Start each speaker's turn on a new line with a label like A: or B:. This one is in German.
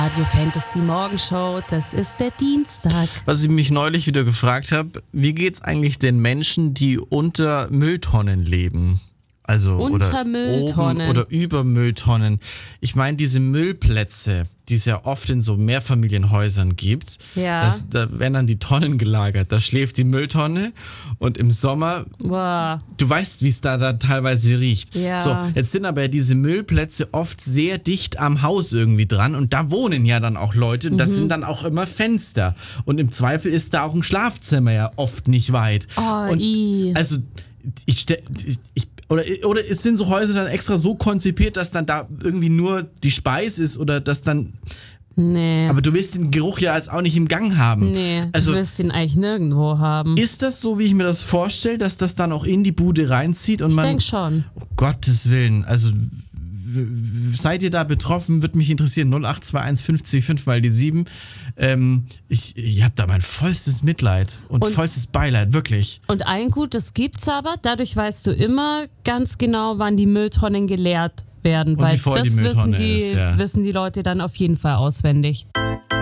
A: Radio Fantasy Morgenshow, das ist der Dienstag.
B: Was ich mich neulich wieder gefragt habe, wie geht's eigentlich den Menschen, die unter Mülltonnen leben? Also
A: Unter Mülltonnen.
B: Oben oder über Mülltonnen. Ich meine, diese Müllplätze, die es ja oft in so Mehrfamilienhäusern gibt,
A: Ja.
B: da werden dann die Tonnen gelagert. Da schläft die Mülltonne und im Sommer,
A: Boah.
B: du weißt, wie es da teilweise riecht.
A: Ja.
B: So, jetzt sind aber diese Müllplätze oft sehr dicht am Haus irgendwie dran und da wohnen ja dann auch Leute und das sind dann auch immer Fenster. Und im Zweifel ist da auch ein Schlafzimmer ja oft nicht weit.
A: Oh,
B: und
A: i.
B: also oder es sind so Häuser dann extra so konzipiert, dass dann da irgendwie nur die Speise ist oder dass dann.
A: Nee.
B: Aber du willst den Geruch ja jetzt auch nicht im Gang haben.
A: Nee,
B: Also
A: du wirst ihn eigentlich nirgendwo haben.
B: ist das so, wie ich mir das vorstelle, dass das dann auch in die Bude reinzieht und
A: Ich
B: man.
A: denke schon.
B: Oh Gottes Willen, also seid ihr da betroffen? Würde mich interessieren. 0821 50 5 mal die 7. Ich habe da mein vollstes Mitleid und vollstes Beileid, wirklich.
A: Und ein Gutes gibt's aber, dadurch weißt du immer ganz genau, wann die Mülltonnen geleert werden,
B: Und
A: weil
B: wie voll
A: das
B: die Mülltonne ist, ja.
A: wissen die Leute dann auf jeden Fall auswendig.